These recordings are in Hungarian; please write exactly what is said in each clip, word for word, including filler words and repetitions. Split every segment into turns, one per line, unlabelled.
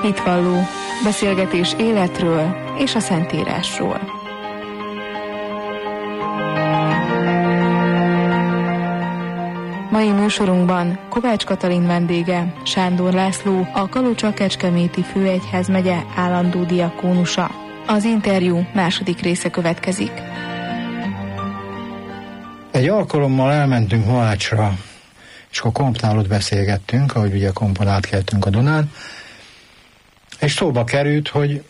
Hitvalló, beszélgetés életről és a Szentírásról. Mai műsorunkban Kovács Katalin vendége, Sándor László, a Kalocsa-Kecskeméti főegyházmegye állandó diakónusa. Az interjú második része következik.
Egy alkalommal elmentünk Mohácsra, és akkor kompnál ott beszélgettünk, ahogy ugye kompon átkeltünk a Dunán, és szóba került, hogy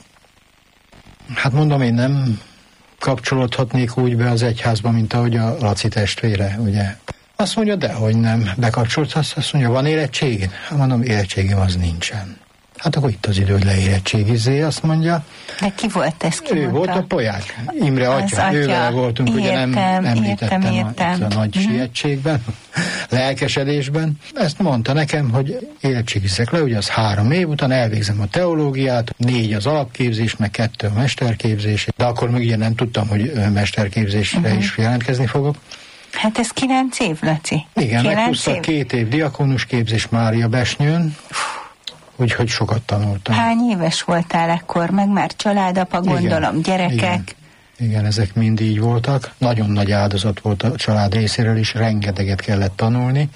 hát mondom, én nem kapcsolódhatnék úgy be az egyházba, mint ahogy a Laci testvére, ugye. Azt mondja, dehogy nem, bekapcsolódhatsz, azt mondja, van érettséged? Hát mondom, érettségem az nincsen. Hát akkor itt az idő, hogy leérettségizzé, azt mondja.
De ki volt ez, ki
Ő
mondta?
Volt a Poják, Imre atya, atya. Ővel voltunk, értem, ugye nem említettem értem, értem. A, a nagy mm-hmm. sietségben, lelkesedésben. Ezt mondta nekem, hogy érettségizzek le, ugye az három év után elvégzem a teológiát, négy az alapképzés, meg kettő a mesterképzés, de akkor még ugye nem tudtam, hogy mesterképzésre mm-hmm. is jelentkezni fogok.
Hát ez kilenc év, Laci.
Igen, meghúzta két év diakónus képzés Mária Besnyőn, úgyhogy sokat tanultam.
Hány éves voltál ekkor? Meg már családapa, gondolom, igen, gyerekek?
Igen. igen, ezek mind így voltak. Nagyon nagy áldozat volt a család részéről is, rengeteget kellett tanulni.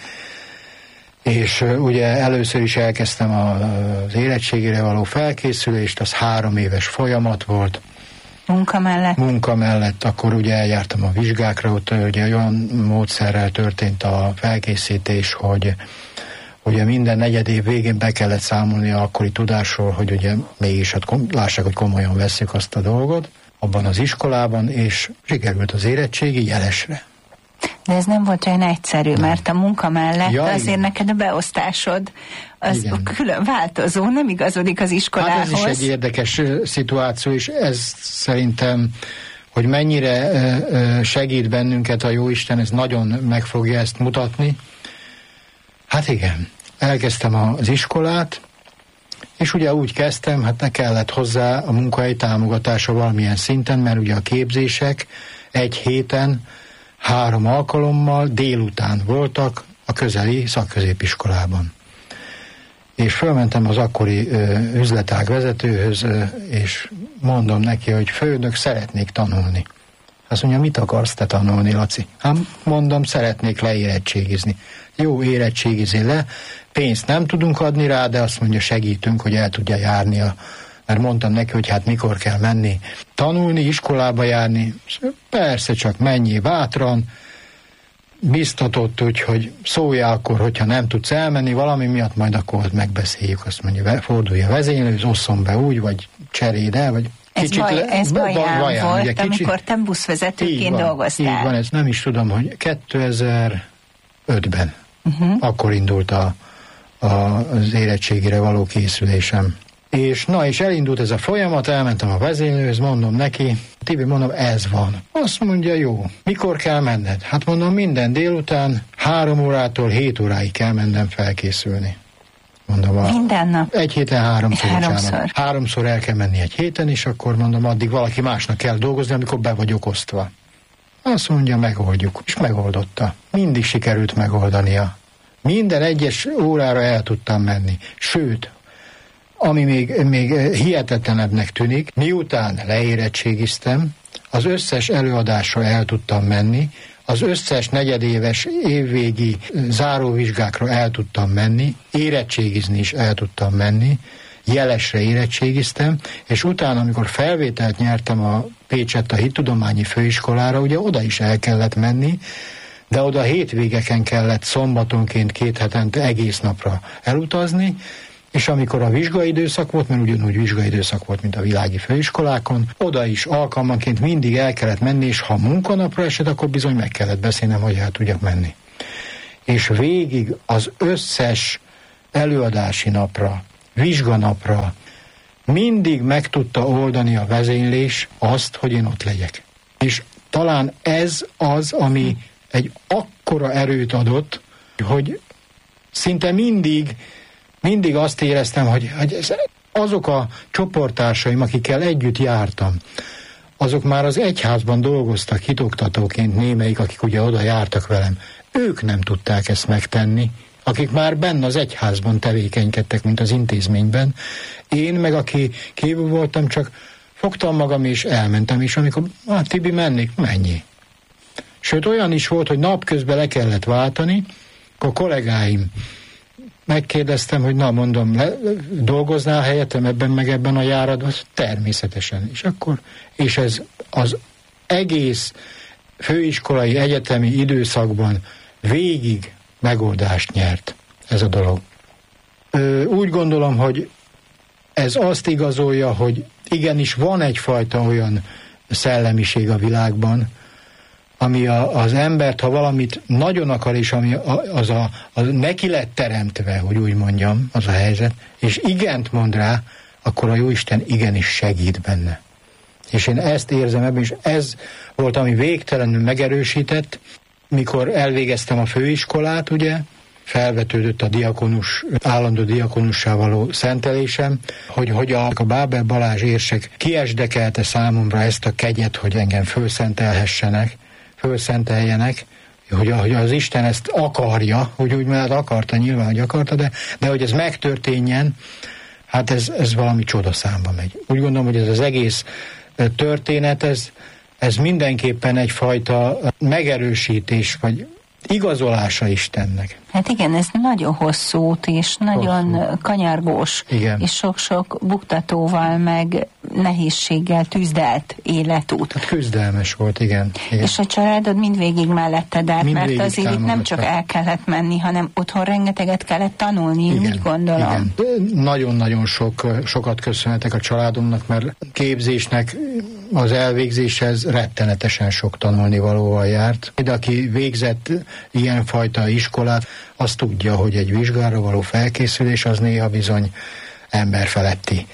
És uh, ugye először is elkezdtem a, az érettségére való felkészülést, az három éves folyamat volt.
Munka mellett?
Munka mellett, akkor ugye eljártam a vizsgákra, ott ugye olyan módszerrel történt a felkészítés, hogy ugye minden negyed év végén be kellett számolni a akkori tudásról, hogy ugye mégis hát lássák, hogy komolyan vesszük azt a dolgot abban az iskolában, és sikerült az érettségi jelesre.
De ez nem volt olyan egyszerű, nem. Mert a munka mellett ja, azért igen. Neked a beosztásod az igen. külön változó, nem igazodik az iskolához.
Hát ez is egy érdekes szituáció, és ez szerintem, hogy mennyire segít bennünket a Jóisten, ez nagyon meg fogja ezt mutatni. Hát igen, elkezdtem az iskolát, és ugye úgy kezdtem, hát ne kellett hozzá a munkahelyi támogatása valamilyen szinten, mert ugye a képzések egy héten három alkalommal délután voltak a közeli szakközépiskolában. És fölmentem az akkori ö, üzletág vezetőhöz, ö, és mondom neki, hogy főnök, szeretnék tanulni. Azt mondja, mit akarsz te tanulni, Laci? Hát mondom, szeretnék leérettségizni. Jó, érettségizé le, pénzt nem tudunk adni rá, de azt mondja, segítünk, hogy el tudja járni a... Mert mondtam neki, hogy hát mikor kell menni tanulni, iskolába járni. Persze, csak menjél bátran. Biztatott úgy, hogy szóljál akkor, hogyha nem tudsz elmenni valami miatt, majd akkor megbeszéljük. Azt mondja, fordulj a vezénylőhöz, osszon be úgy, vagy cseréld el, vagy
ez
kicsit...
Baj,
le,
ez Baján
baján
volt,
ugye, kicsit,
amikor te buszvezetőként
van,
dolgoztál.
Így van, ezt nem is tudom, hogy kétezer-ötben uh-huh. akkor indult a, a, az érettségire való készülésem. És na, és elindult ez a folyamat, elmentem a vezénylőhöz, mondom neki, Tibi, mondom, ez van. Azt mondja, jó, mikor kell menned? Hát mondom, minden délután három órától hét óráig kell mennem felkészülni. Mondom, a,
minden nap?
Egy héten háromszor.
Háromszor.
Háromszor el kell menni egy héten, és akkor mondom, addig valaki másnak kell dolgozni, amikor be vagyok osztva. Azt mondja, megoldjuk. És megoldotta. Mindig sikerült megoldania. Minden egyes órára el tudtam menni. Sőt, ami még, még hihetetlenebbnek tűnik, miután leérettségiztem, az összes előadásra el tudtam menni, az összes negyedéves évvégi záróvizsgákra el tudtam menni, érettségizni is el tudtam menni, jelesre érettségiztem, és utána, amikor felvételt nyertem a Pécsett a Hittudományi Főiskolára, ugye oda is el kellett menni, de oda hétvégeken kellett szombatonként két hetente egész napra elutazni, és amikor a vizsgai időszak volt, mert ugyanúgy vizsgai időszak volt, mint a világi főiskolákon, oda is alkalmanként mindig el kellett menni, és ha munkanapra esett, akkor bizony meg kellett beszélnem, hogy el tudjak menni. És végig az összes előadási napra, vizsganapra mindig meg tudta oldani a vezénylés azt, hogy én ott legyek. És talán ez az, ami egy akkora erőt adott, hogy szinte mindig Mindig azt éreztem, hogy, hogy azok a csoporttársaim, akikkel együtt jártam, azok már az egyházban dolgoztak hitoktatóként, némelyik, akik ugye oda jártak velem. Ők nem tudták ezt megtenni, akik már benne az egyházban tevékenykedtek, mint az intézményben. Én meg, aki kívül voltam, csak fogtam magam és elmentem, és amikor, hát Tibi, mennék, mennyi. Sőt, olyan is volt, hogy napközben le kellett váltani, akkor kollégáim megkérdeztem, hogy na, mondom, le, dolgoznál helyettem ebben meg ebben a járatban? Természetesen. És akkor, és ez az egész főiskolai, egyetemi időszakban végig megoldást nyert ez a dolog. Ö, úgy gondolom, hogy ez azt igazolja, hogy igenis van egyfajta olyan szellemiség a világban, ami a, az embert, ha valamit nagyon akar, és ami a, az, a, az neki lett teremtve, hogy úgy mondjam, az a helyzet, és igent mond rá, akkor a Jóisten igenis segít benne. És én ezt érzem ebben, és ez volt, ami végtelenül megerősített, mikor elvégeztem a főiskolát, ugye, felvetődött a diakonus, állandó diakonussá való szentelésem, hogy, hogy a, a Bábel Balázs érsek kiesdekelte számomra ezt a kegyet, hogy engem fölszentelhessenek, fölszenteljenek, hogy, hogy az Isten ezt akarja, hogy úgy mert akarta, nyilván, hogy akarta, de, de hogy ez megtörténjen, hát ez, ez valami csodaszámba megy. Úgy gondolom, hogy ez az egész történet, ez, ez mindenképpen egyfajta megerősítés, vagy igazolása Istennek.
Hát igen, ez nagyon hosszú út, és nagyon hosszú, kanyargós, igen. És sok-sok buktatóval, meg nehézséggel tüzdelt életút.
Hát küzdelmes volt, igen. igen.
És a családod mindvégig melletted állt,
mindvégig
mert azért itt nem csak el kellett menni, hanem otthon rengeteget kellett tanulni, igen, úgy gondolom.
Igen. Nagyon-nagyon sok, sokat köszönhetek a családomnak, mert képzésnek az elvégzéshez rettenetesen sok tanulnivalóval járt. De aki végzett ilyenfajta iskolát, az tudja, hogy egy vizsgára való felkészülés az néha bizony emberfeletti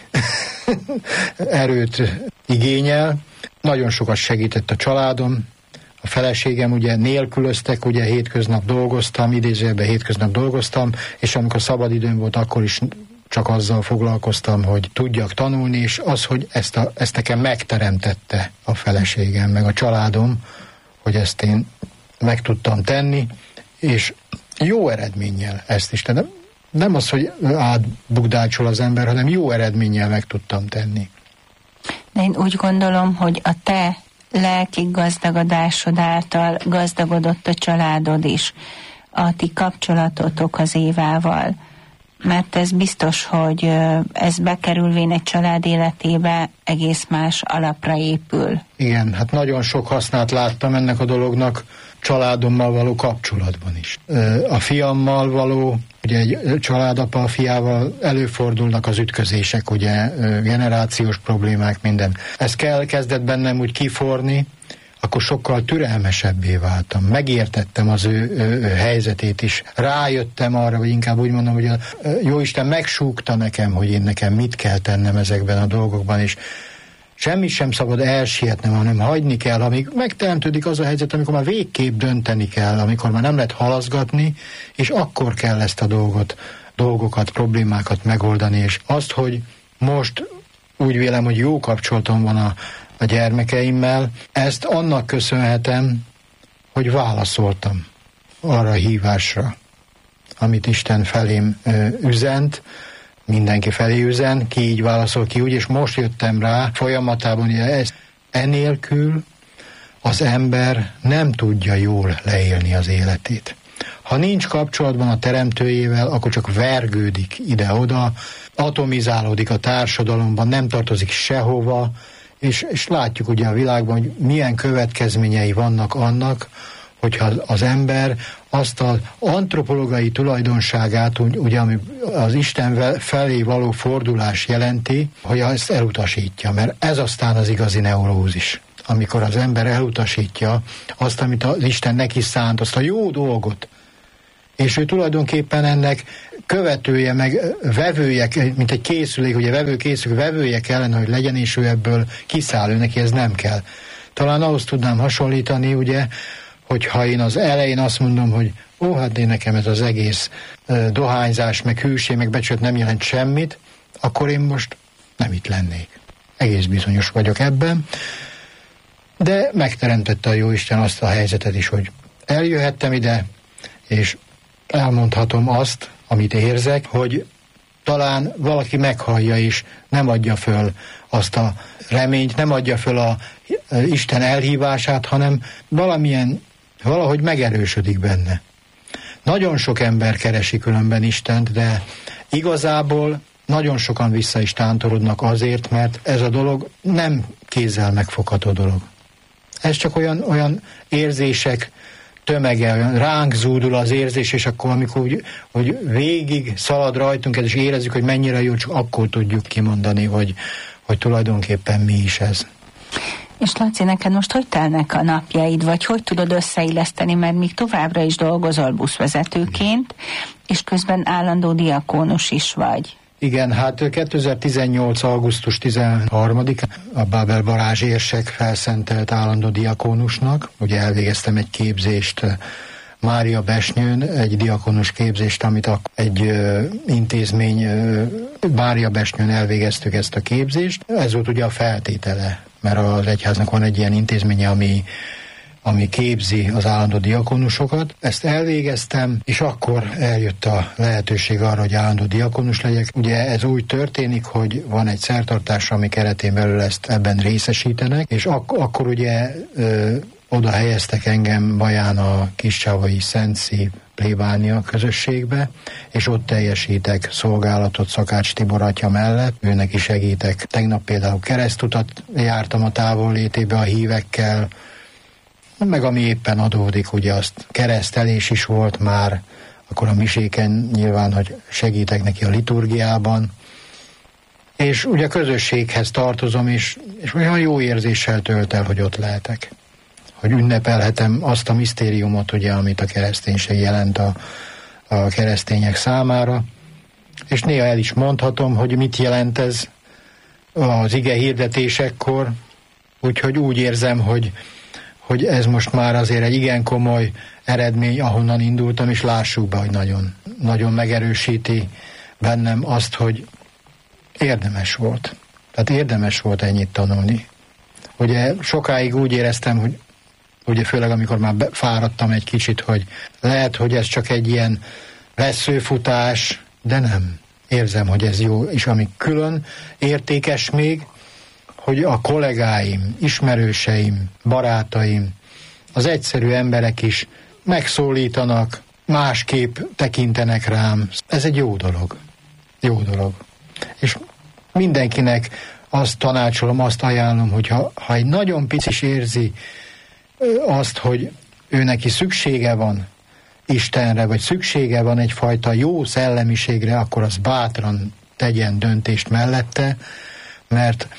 erőt igényel. Nagyon sokat segített a családom, a feleségem ugye nélkülöztek, ugye hétköznap dolgoztam, idézőjelben hétköznap dolgoztam, és amikor szabadidőm volt, akkor is csak azzal foglalkoztam, hogy tudjak tanulni, és az, hogy ezt, a, ezt nekem megteremtette a feleségem, meg a családom, hogy ezt én meg tudtam tenni, és jó eredménnyel ezt is. Nem, nem az, hogy átbukdácsol az ember, hanem jó eredménnyel meg tudtam tenni.
De én úgy gondolom, hogy a te lelki gazdagodásod által gazdagodott a családod is, a ti kapcsolatotok az Évával. Mert ez biztos, hogy ez bekerülvén egy család életébe egész más alapra épül.
Igen, hát nagyon sok hasznát láttam ennek a dolognak családommal való kapcsolatban is. A fiammal való, ugye egy családapa a fiával előfordulnak az ütközések, ugye generációs problémák, minden. Ez kell, kezdett bennem úgy kiforni, akkor sokkal türelmesebbé váltam. Megértettem az ő, ő, ő helyzetét is. Rájöttem arra, vagy inkább úgy mondom, hogy a Jóisten megsúgta nekem, hogy én nekem mit kell tennem ezekben a dolgokban, és semmi sem szabad elsietnem, hanem hagyni kell, amíg megteremtődik az a helyzet, amikor már végképp dönteni kell, amikor már nem lehet halaszgatni, és akkor kell ezt a dolgot, dolgokat, problémákat megoldani, és azt, hogy most úgy vélem, hogy jó kapcsolatom van a a gyermekeimmel. Ezt annak köszönhetem, hogy válaszoltam arra a hívásra, amit Isten felém ö, üzent, mindenki felé üzen, ki így válaszol, ki úgy, és most jöttem rá folyamatában, hogy ez, enélkül az ember nem tudja jól leélni az életét. Ha nincs kapcsolatban a teremtőjével, akkor csak vergődik ide-oda, atomizálódik a társadalomban, nem tartozik sehova, És, és látjuk ugye a világban, hogy milyen következményei vannak annak, hogyha az ember azt az antropológiai tulajdonságát, ugye, ami az Isten felé való fordulás jelenti, hogy ezt elutasítja, mert ez aztán az igazi neurózis. Amikor az ember elutasítja azt, amit az Isten neki szánt, azt a jó dolgot, és ő tulajdonképpen ennek követője, meg vevője, mint egy készülék, ugye vevő készülék, vevője kellene, hogy legyen, és ő ebből kiszáll, ő neki ez nem kell. Talán ahhoz tudnám hasonlítani, ugye, hogyha én az elején azt mondom, hogy ó, hát én nekem ez az egész uh, dohányzás, meg hűség, meg becsület nem jelent semmit, akkor én most nem itt lennék. Egész bizonyos vagyok ebben. De megteremtette a Jóisten azt a helyzetet is, hogy eljöhettem ide, és elmondhatom azt, amit érzek, hogy talán valaki meghallja és nem adja föl azt a reményt, nem adja föl a Isten elhívását, hanem valamilyen, valahogy megerősödik benne. Nagyon sok ember keresi különben Istent, de igazából nagyon sokan vissza is tántorodnak azért, mert ez a dolog nem kézzel megfogható dolog. Ez csak olyan, olyan érzések tömege, olyan ránk zúdul az érzés, és akkor amikor úgy, hogy végig szalad rajtunk, és érezzük, hogy mennyire jó, csak akkor tudjuk kimondani, hogy, hogy tulajdonképpen mi is ez.
És Laci, neked most hogy telnek a napjaid, vagy hogy tudod összeilleszteni, mert még továbbra is dolgozol buszvezetőként, és közben állandó diakónus is vagy.
Igen, hát kétezer-tizennyolc. augusztus tizenharmadikán a Bábel Balázs érsek felszentelt állandó diakónusnak. Ugye elvégeztem egy képzést Mária Besnyőn, egy diakónus képzést, amit egy ö, intézmény, ö, Mária Besnyőn elvégeztük ezt a képzést. Ez volt ugye a feltétele, mert az egyháznak van egy ilyen intézménye, ami ami képzi az állandó diakónusokat. Ezt elvégeztem, és akkor eljött a lehetőség arra, hogy állandó diakónus legyek. Ugye ez úgy történik, hogy van egy szertartás, ami keretén belül ezt ebben részesítenek, és ak- akkor ugye ö, oda helyeztek engem Baján a Kiscsávai Szentszív plébánia közösségbe, és ott teljesítek szolgálatot Szakács Tibor atya mellett, őnek is segítek. Tegnap például keresztutat jártam a távollétébe a hívekkel, meg ami éppen adódik, ugye azt keresztelés is volt már, akkor a miséken nyilván, hogy segítek neki a liturgiában, és ugye a közösséghez tartozom, és, és olyan jó érzéssel tölt el, hogy ott lehetek. Hogy ünnepelhetem azt a misztériumot, ugye, amit a kereszténység jelent a, a keresztények számára, és néha el is mondhatom, hogy mit jelent ez az ige hirdetésekkor, úgyhogy úgy érzem, hogy hogy ez most már azért egy igen komoly eredmény, ahonnan indultam, és lássuk be, hogy nagyon, nagyon megerősíti bennem azt, hogy érdemes volt. Tehát érdemes volt ennyit tanulni. Ugye sokáig úgy éreztem, hogy ugye főleg amikor már fáradtam egy kicsit, hogy lehet, hogy ez csak egy ilyen vesszőfutás, de nem. Érzem, hogy ez jó, és ami külön értékes még, hogy a kollégáim, ismerőseim, barátaim, az egyszerű emberek is megszólítanak, másképp tekintenek rám. Ez egy jó dolog. Jó dolog. És mindenkinek azt tanácsolom, azt ajánlom, hogy ha, ha egy nagyon picis érzi azt, hogy ő neki szüksége van Istenre, vagy szüksége van egyfajta jó szellemiségre, akkor az bátran tegyen döntést mellette, mert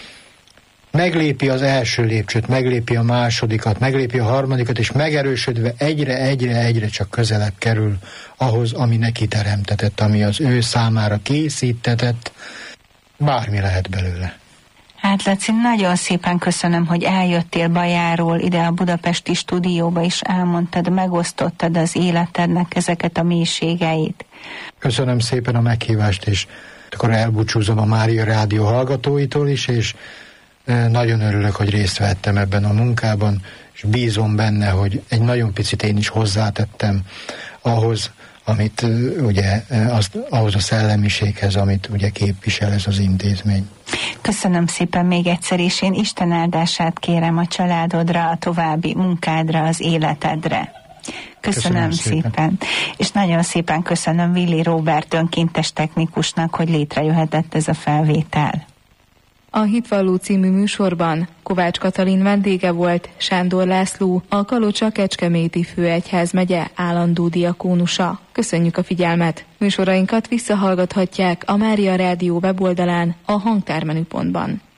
meglépi az első lépcsőt, meglépi a másodikat, meglépi a harmadikat, és megerősödve egyre, egyre, egyre csak közelebb kerül ahhoz, ami neki teremtetett, ami az ő számára készítetett, bármi lehet belőle.
Hát Laci, nagyon szépen köszönöm, hogy eljöttél Bajáról ide a budapesti stúdióba, és elmondtad, megosztottad az életednek ezeket a mélységeit.
Köszönöm szépen a meghívást, és akkor elbúcsúzom a Mária Rádió hallgatóitól is, és nagyon örülök, hogy részt vettem ebben a munkában, és bízom benne, hogy egy nagyon picit én is hozzátettem ahhoz, amit ugye, az, ahhoz a szellemiséghez, amit ugye képvisel ez az intézmény.
Köszönöm szépen még egyszer, és én Isten áldását kérem a családodra, a további munkádra, az életedre. Köszönöm, köszönöm szépen. szépen. És nagyon szépen köszönöm Willi Róbert önkéntes technikusnak, hogy létrejöhetett ez a felvétel.
A Hitvalló című műsorban Kovács Katalin vendége volt Sándor László, a Kalocsa-Kecskeméti főegyházmegye állandó diakónusa. Köszönjük a figyelmet! Műsorainkat visszahallgathatják a Mária Rádió weboldalán, a hangtármenüpontban.